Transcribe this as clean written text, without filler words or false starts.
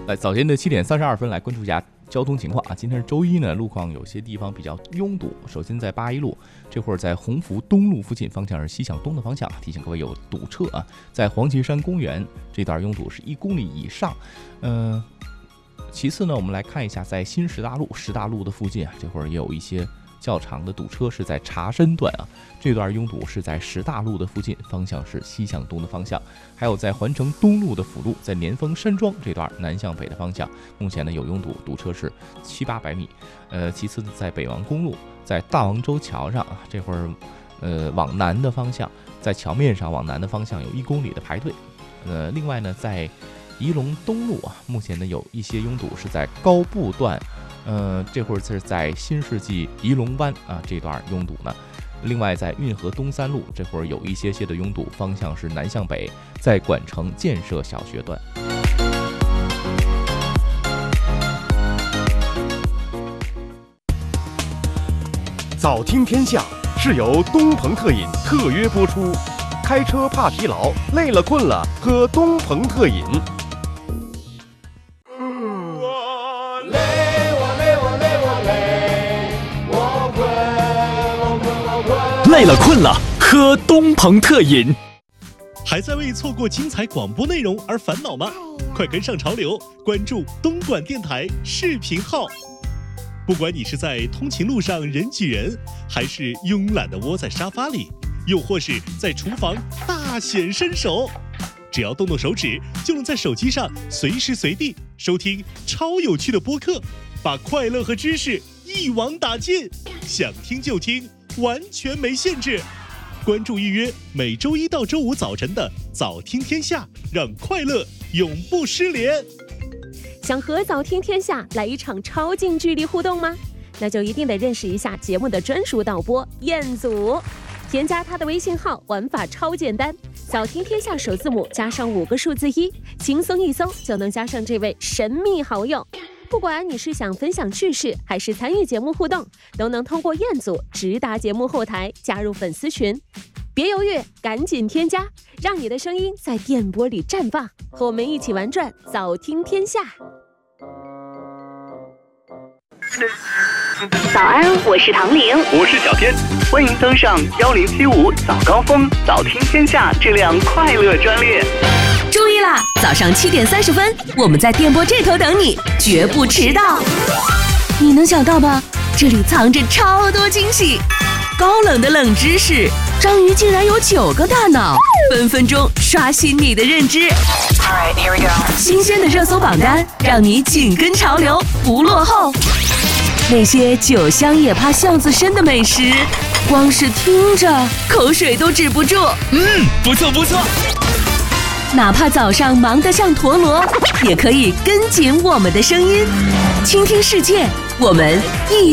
早间的7点32分来关注一下交通情况啊。今天是周一呢，路况有些地方比较拥堵。首先在八一路，这会儿在鸿福东路附近，方向是西向东的方向，提醒各位有堵车啊。在黄旗山公园这段拥堵是1公里以上。其次呢，我们来看一下在新石大路的附近啊，这会儿也有一些较长的堵车，是在茶山段啊，这段拥堵是在石大路的附近，方向是西向东的方向。还有在环城东路的辅路，在年丰山庄这段南向北的方向，目前呢有拥堵，堵车是700-800米。其次呢，在北王公路，在大王洲桥上啊，这会儿往南的方向，在桥面上往南的方向有1公里的排队。另外呢，在仪陇东路啊，目前呢有一些拥堵是在高步段。这会儿是在新世纪仪陇湾啊这段拥堵呢。另外在运河东3路，这会儿有一些的拥堵，方向是南向北，在管城建设小学段。 早听天下是由东鹏特饮特约播出，开车怕疲劳，累了困了喝东鹏特饮。 累了困了，喝东鹏特饮。还在为错过精彩广播内容而烦恼吗？快跟上潮流，关注东莞电台视频号。不管你是在通勤路上人挤人，还是慵懒地窝在沙发里，又或是在厨房大显身手，只要动动手指，就能在手机上随时随地收听超有趣的播客，把快乐和知识一网打尽，想听就听，完全没限制。关注预约每周一到周五早晨的早听天下，让快乐永不失联。 想和早听天下来一场超近距离互动吗？那就一定得认识一下节目的专属导播彦祖。添加他的微信号，玩法超简单，早听天下首字母加上5个数字1，轻松一搜就能加上这位神秘好友。不管你是想分享趣事，还是参与节目互动，都能通过彦祖直达节目后台，加入粉丝群。别犹豫，赶紧添加，让你的声音在电波里绽放，和我们一起玩转早听天下。 早安，我是唐玲， 我是小天，欢迎登上1075早高峰早听天下这辆快乐专列。 注意啦，早上7点30分，我们在电波这头等你，绝不迟到。你能想到吧？这里藏着超多惊喜，高冷的冷知识，章鱼竟然有9个大脑，分分钟刷新你的认知。Alright, here we go. 新鲜的热搜榜单，让你紧跟潮流，不落后。那些酒香也怕巷子深的美食，光是听着口水都止不住。 不错不错。 哪怕早上忙得像陀螺，也可以跟紧我们的声音，倾听世界，我们一